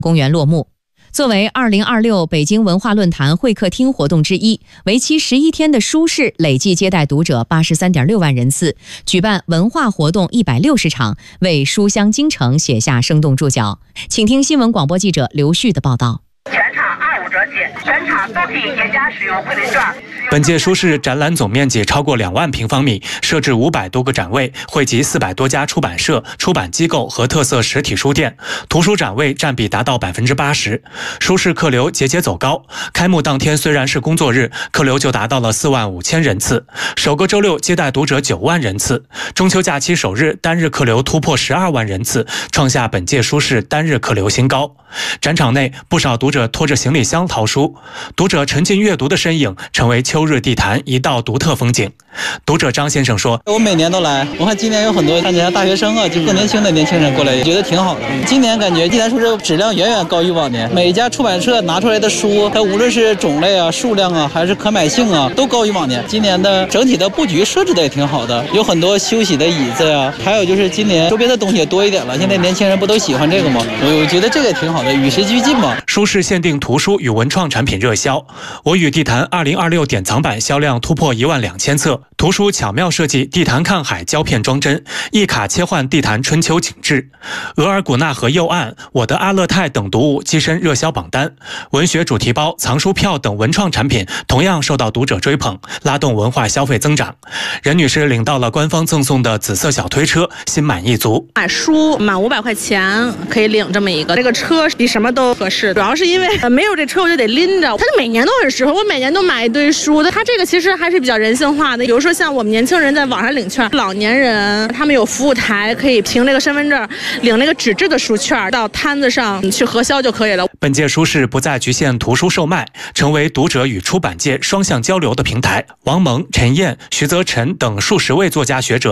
公园落幕。作为2026北京文化论坛会客厅活动之一，为期11天的书市累计接待读者83.6万人次，举办文化活动160场，为书香京城写下生动注脚。请听新闻广播记者刘旭的报道。 全场25折起，全场都可以叠加使用惠民券。 本届书市展览总面积超过2万平方米，设置500多个展位，汇集400多家出版社、出版机构和特色实体书店，图书展位占比达到80%。书市客流节节走高，开幕当天虽然是工作日，客流就达到了4万5千人次，首个周六接待读者9万人次，中秋假期首日单日客流突破12万人次，创下本届书市单日客流新高。展场内不少读者拖着行李箱淘书，读者沉浸阅读的身影成为秋日地坛一道独特风景。读者张先生说：“ 我每年都来，我看今年有很多看起来大学生啊，就更年轻的年轻人过来，觉得挺好的。今年感觉地坛书市质量远远高于往年，每一家出版社拿出来的书，它无论是种类啊、数量啊，还是可买性啊，都高于往年。今年的整体的布局设置的也挺好的，有很多休息的椅子呀，还有就是今年周边的东西也多一点了。现在年轻人不都喜欢这个吗？我觉得这个也挺好的，与时俱进嘛。” 书市限定图书与文创产品热销，我与地坛2026典藏版销量突破12000册。图书巧妙设计地坛看海胶片装帧，一卡切换地坛春秋景致。额尔古纳河右岸、我的阿勒泰等读物跻身热销榜单。文学主题包、藏书票等文创产品同样受到读者追捧，拉动文化消费增长。任女士领到了官方赠送的紫色小推车，心满意足。 买书满500块钱可以领这么一个，这个车比什么都合适。主要是因为没有这车我就得拎着，它就每年都很适合。我每年都买一堆书，它这个其实还是比较人性化的。比如说像我们年轻人在网上领券，老年人他们有服务台，可以凭这个身份证领那个纸质的书券，到摊子上去核销就可以了。 本届书市不再局限图书售卖，成为读者与出版界双向交流的平台。王蒙、陈燕、徐泽辰等数十位作家学者